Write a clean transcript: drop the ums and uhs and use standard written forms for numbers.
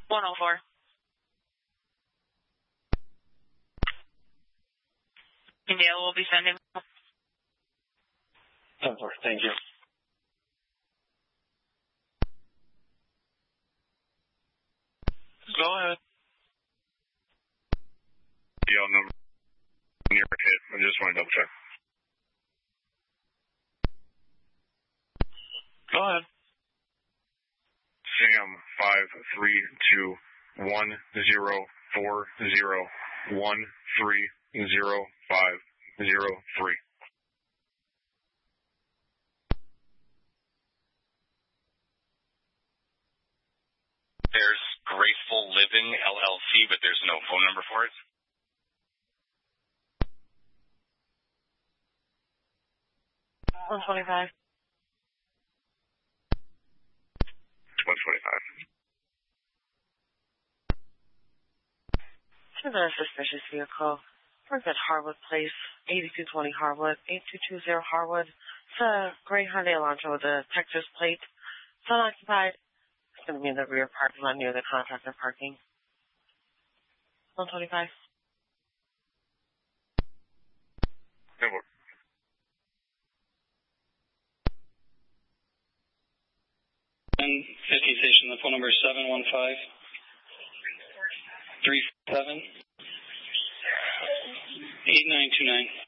104. India will be sending. 10-4, thank you. Go ahead. PO number near hit. I just want to double check. Go ahead. Sam 5321040130503. There's Graceful Living LLC, but there's no phone number for it. $125. 125. To the suspicious vehicle. We're at Harwood Place, 8220 Harwood, 8220 Harwood. It's a gray Hyundai Elantra with a Texas plate. It's unoccupied. It's going to be in the rear parking lot near the contractor parking. 125. 50 station, the phone number is 715-37-8929.